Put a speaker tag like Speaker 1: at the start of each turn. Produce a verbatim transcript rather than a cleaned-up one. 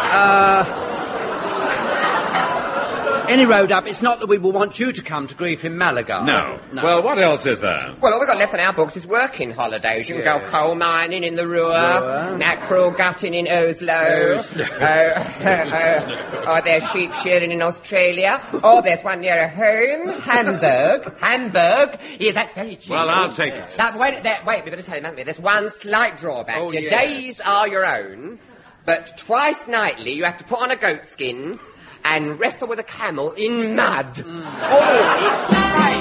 Speaker 1: Uh... Any road up, it's not that we will want you to come to grief in Malaga.
Speaker 2: No.
Speaker 1: no.
Speaker 2: Well, what else is there?
Speaker 3: Well, all we've got left in our books is working holidays. You can
Speaker 1: Yes.
Speaker 3: go coal mining in the Ruhr,
Speaker 1: Ruhr.
Speaker 3: mackerel gutting in Oslo,
Speaker 1: Oslo.
Speaker 3: uh, uh, or there's sheep shearing in Australia, or there's one near home, Hamburg. Hamburg? Yeah, that's very cheap.
Speaker 2: Well, I'll take it.
Speaker 3: That, wait, that, wait, we've got to tell you, haven't we? There's one slight drawback.
Speaker 1: Oh,
Speaker 3: your
Speaker 1: yes.
Speaker 3: days are your own, but twice nightly you have to put on a goat skin and wrestle with a camel in mud. Mm. Oh, it's